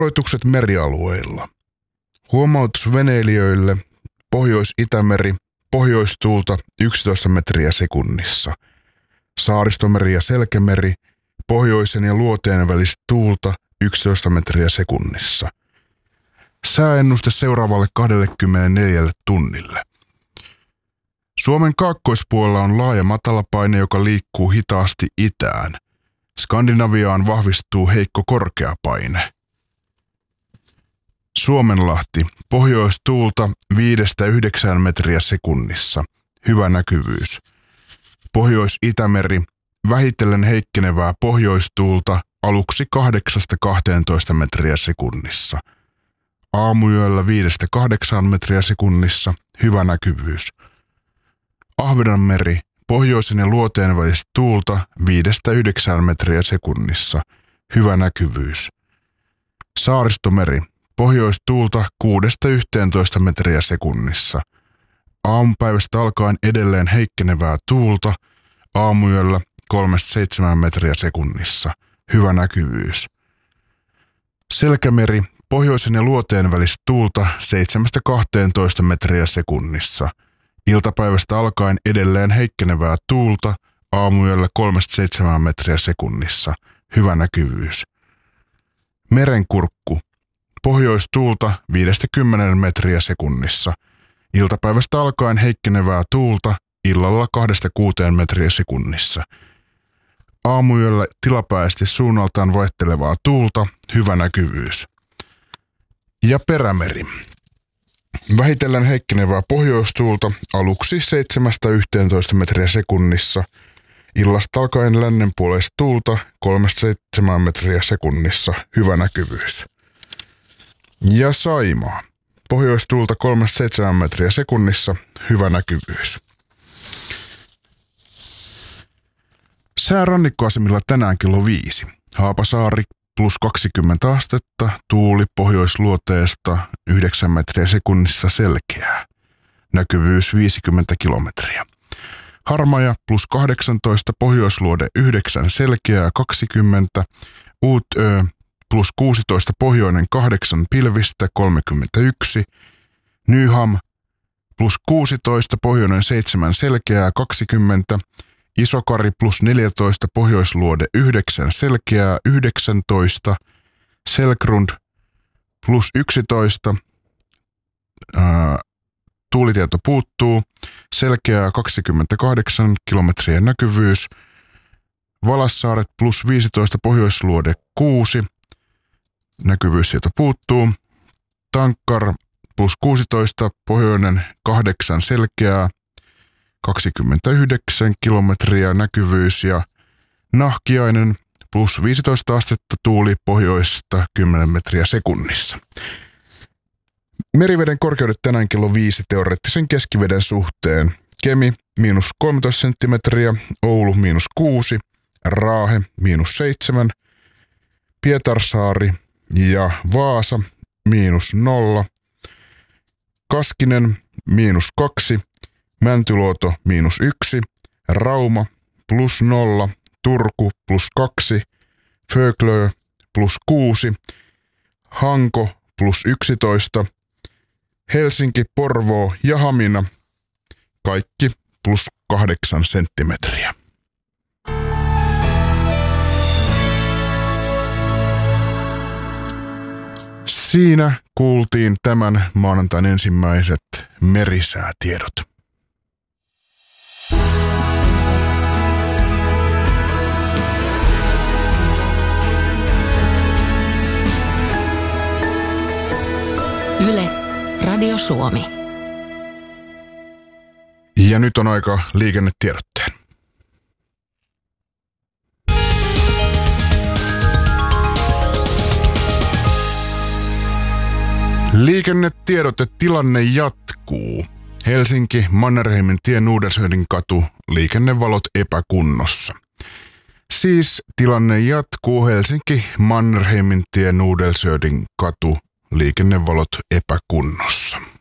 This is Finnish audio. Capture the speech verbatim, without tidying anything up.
Varoitukset merialueilla. Huomautus veneilijöille. Pohjois-Itämeri, pohjoistuulta yksitoista metriä sekunnissa. Saaristomeri ja Selkämeri, pohjoisen ja luoteen välistä tuulta yksitoista metriä sekunnissa. Sääennuste seuraavalle kaksikymmentäneljä tunnille. Suomen kaakkoispuolella on laaja matalapaine, joka liikkuu hitaasti itään. Skandinaviaan vahvistuu heikko korkeapaine. Suomenlahti, pohjoistuulta viidestä yhdeksään metriä sekunnissa. Hyvä näkyvyys. Pohjois-Itämeri, vähitellen heikkenevää pohjoistuulta aluksi kahdeksasta kahteentoista metriä sekunnissa. Aamuyöllä viidestä kahdeksaan metriä sekunnissa. Hyvä näkyvyys. Ahvenanmeri, pohjoisen ja luoteen välistä tuulta viidestä yhdeksään metriä sekunnissa. Hyvä näkyvyys. Saaristomeri, pohjoistuulta kuudesta yhteentoista metriä sekunnissa. Aamupäivästä alkaen edelleen heikkenevää tuulta, aamuyöllä kolmesta seitsemään metriä sekunnissa. Hyvä näkyvyys. Selkämeri, pohjoisen ja luoteen välistä tuulta seitsemästä kahteentoista metriä sekunnissa. Iltapäivästä alkaen edelleen heikkenevää tuulta, aamuyöllä kolmesta seitsemään metriä sekunnissa. Hyvä näkyvyys. Merenkurkku, pohjoistuulta viidestä kymmeneen metriä sekunnissa. Iltapäivästä alkaen heikkenevää tuulta, illalla kahdesta kuuteen metriä sekunnissa. Aamuyöllä tilapäisesti suunnaltaan vaihtelevaa tuulta, hyvä näkyvyys. Ja Perämeri. Vähitellen heikkenevää pohjoistuulta aluksi seitsemästä yhteentoista metriä sekunnissa. Illasta alkaen lännenpuoleista tuulta kolmesta seitsemään metriä sekunnissa, hyvä näkyvyys. Ja Saimaa. Pohjoistuulta kolmesta seitsemään metriä sekunnissa, hyvä näkyvyys. Sää rannikkoasemilla tänään kello viisi. Haapasaari plus kaksikymmentä astetta, tuuli pohjoisluoteesta yhdeksän metriä sekunnissa selkeää. Näkyvyys viisikymmentä kilometriä. Harmaja plus kahdeksantoista, pohjoisluode yhdeksän selkeää kaksikymmentä. Uutö plus kuusitoista, pohjoinen kahdeksan pilvistä kolmekymmentäyksi. Nyham plus kuusitoista, pohjoinen seitsemän selkeää kaksikymmentä. Isokari plus neljätoista, pohjoisluode yhdeksän selkeää yhdeksäntoista. Selkrund plus yksitoista, ää, tuulitieto puuttuu, selkeää kaksikymmentäkahdeksan kilometriä näkyvyys. Valassaaret plus viisitoista, pohjoisluode kuusi, näkyvyystieto puuttuu. Tankkar plus kuusitoista, pohjoinen kahdeksan selkeää kaksikymmentäyhdeksän kilometriä näkyvyys ja Nahkiainen plus viisitoista astetta, tuuli pohjoista kymmenen metriä sekunnissa. Meriveden korkeudet tänään kello viisi teoreettisen keskiveden suhteen. Kemi miinus kolmetoista senttimetriä, Oulu miinus kuusi, Raahe miinus seitsemän, Pietarsaari ja Vaasa miinus nolla, Kaskinen miinus kaksi, Mäntyluoto miinus yksi, Rauma plus nolla, Turku plus kaksi, Föglö plus kuusi, Hanko plus yksitoista, Helsinki, Porvoo ja Hamina kaikki plus kahdeksan senttimetriä. Siinä kuultiin tämän maanantain ensimmäiset merisäätiedot. Yle, Radio Suomi. Ja nyt on aika liikennetiedotteen. Liikennetiedote, tilanne jatkuu. Helsinki, Mannerheimin tie, Nuudelsöödin katu, liikennevalot epäkunnossa. Siis tilanne jatkuu, Helsinki, Mannerheimin tie, Nuudelsöödin katu, liikennevalot epäkunnossa.